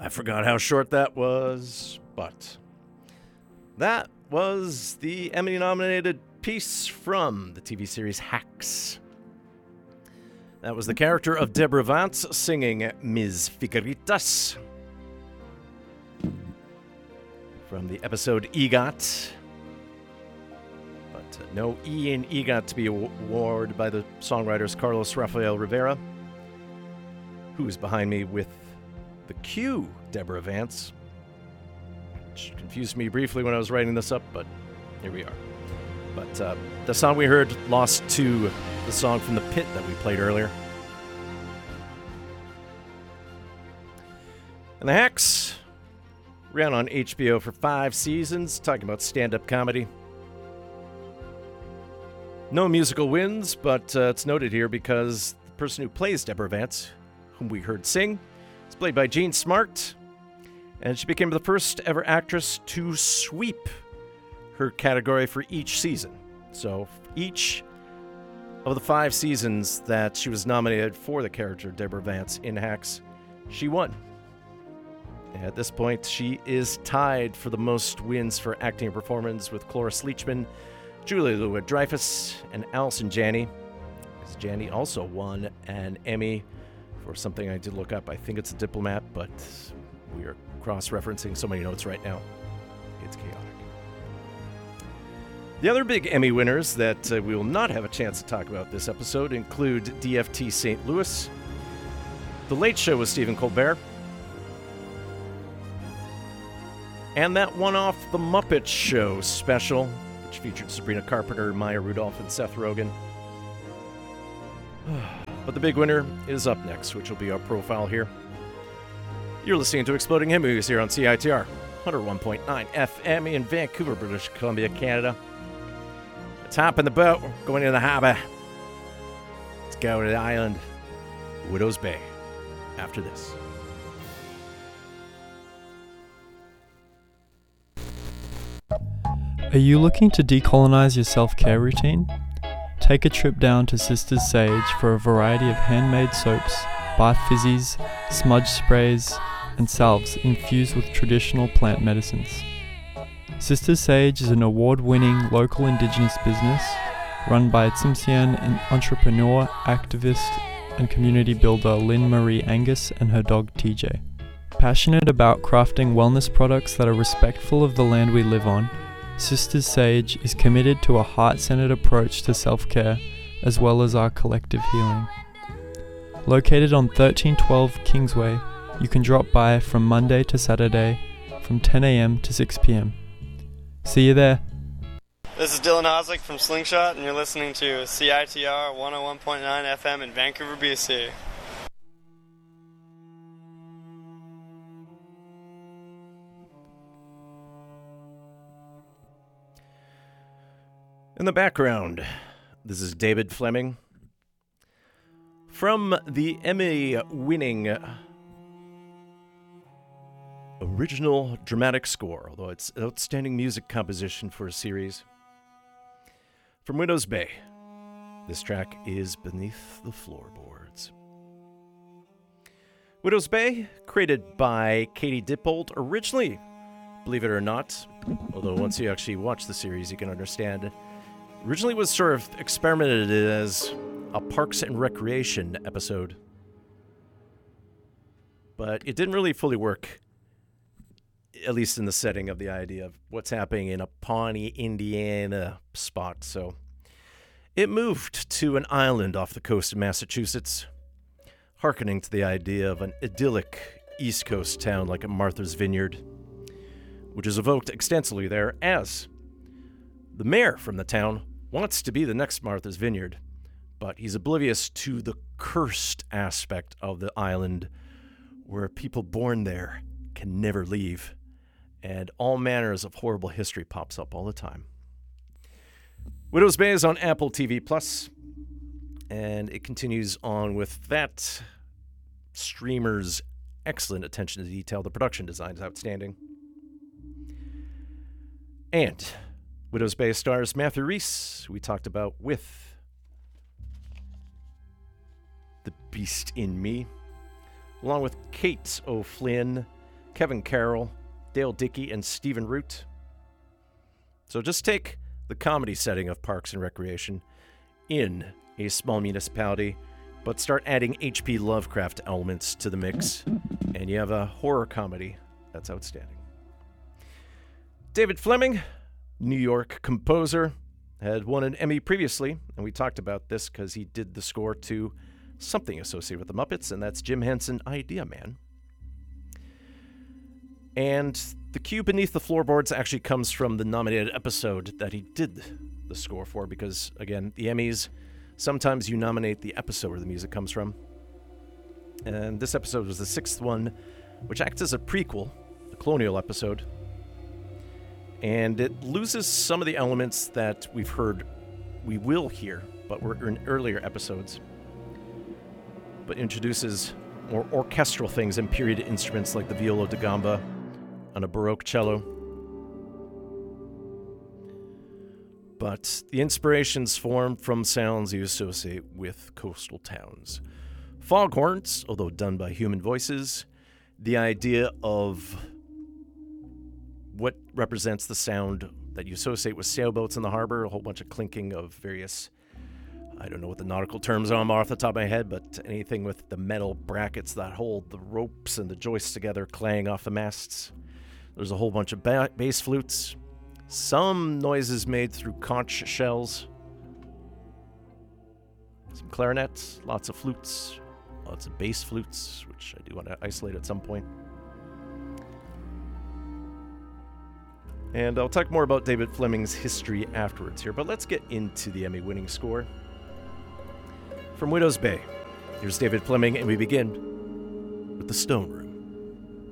I forgot how short that was, but that was the Emmy-nominated piece from the TV series Hacks. That was the character of Deborah Vance singing Ms. Figuritas from the episode EGOT. But no E in EGOT to be awarded by the songwriters Carlos Rafael Rivera, who is behind me with the Q, Deborah Vance. Which confused me briefly when I was writing this up, but here we are. But the song we heard lost to the song from The Pit that we played earlier. And the Hacks ran on HBO for 5 seasons, talking about stand-up comedy. No musical wins, but it's noted here because the person who plays Deborah Vance, whom we heard sing, is played by Jean Smart, and she became the first ever actress to sweep her category for each season. So each of the 5 seasons that she was nominated for the character Deborah Vance in Hacks, she won. At this point, she is tied for the most wins for acting and performance with Cloris Leachman, Julia Louis-Dreyfus, and Allison Janney. Because Janney also won an Emmy for something I did look up. I think it's a diplomat, but we are cross-referencing so many notes right now. It's chaotic. The other big Emmy winners that we will not have a chance to talk about this episode include DFT St. Louis, The Late Show with Stephen Colbert, and that one-off The Muppet Show special, which featured Sabrina Carpenter, Maya Rudolph, and Seth Rogen. But the big winner is up next, which will be our profile here. You're listening to Exploding Hit Movies here on CITR 101.9 FM in Vancouver, British Columbia, Canada. Let's hop in the boat. We're going into the harbor. Let's go to the island, Widow's Bay, after this. Are you looking to decolonize your self-care routine? Take a trip down to Sisters Sage for a variety of handmade soaps, bath fizzies, smudge sprays, and salves infused with traditional plant medicines. Sisters Sage is an award-winning local indigenous business run by Tsimshian entrepreneur, activist, and community builder Lynn Marie Angus and her dog TJ. Passionate about crafting wellness products that are respectful of the land we live on, Sisters Sage is committed to a heart-centered approach to self-care as well as our collective healing. Located on 1312 Kingsway, you can drop by from Monday to Saturday from 10 a.m. to 6 p.m. See you there. This is Dylan Hoslick from Slingshot, and you're listening to CITR 101.9 FM in Vancouver, BC. In the background, this is David Fleming from the Emmy-winning original dramatic score, although it's outstanding music composition for a series. From Widow's Bay, this track is Beneath the Floorboards. Widow's Bay, created by Katie Dippold, originally, believe it or not, although once you actually watch the series you can understand, originally was sort of experimented as a Parks and Recreation episode. But it didn't really fully work, at least in the setting of the idea of what's happening in a Pawnee, Indiana spot. So it moved to an island off the coast of Massachusetts, hearkening to the idea of an idyllic East Coast town like Martha's Vineyard, which is evoked extensively there as the mayor from the town wants to be the next Martha's Vineyard, but he's oblivious to the cursed aspect of the island where people born there can never leave, and all manners of horrible history pops up all the time. Widow's Bay is on Apple TV Plus, and it continues on with that streamer's excellent attention to detail. The production design is outstanding. And Widow's Bay stars Matthew Rhys, who we talked about with The Beast in Me, along with Kate O'Flynn, Kevin Carroll, Dale Dickey, and Stephen Root. So just take the comedy setting of Parks and Recreation in a small municipality, but start adding H.P. Lovecraft elements to the mix, and you have a horror comedy that's outstanding. David Fleming, New York composer, had won an Emmy previously, and we talked about this because he did the score to something associated with the Muppets, and that's Jim Henson Idea Man. And the cue beneath the floorboards actually comes from the nominated episode that he did the score for, because, again, the Emmys, sometimes you nominate the episode where the music comes from. And this episode was the 6th one, which acts as a prequel, the Colonial episode. And it loses some of the elements that we will hear, but were in earlier episodes. But introduces more orchestral things and period instruments like the viola da gamba on a Baroque cello. But the inspirations form from sounds you associate with coastal towns. Foghorns, although done by human voices, the idea of what represents the sound that you associate with sailboats in the harbor, a whole bunch of clinking of various, I don't know what the nautical terms are off the top of my head, but anything with the metal brackets that hold the ropes and the joists together clang off the masts. There's a whole bunch of bass flutes, some noises made through conch shells, some clarinets, lots of flutes, lots of bass flutes, which I do want to isolate at some point. And I'll talk more about David Fleming's history afterwards here, but let's get into the Emmy-winning score. From Widow's Bay, here's David Fleming, and we begin with The Stone Room.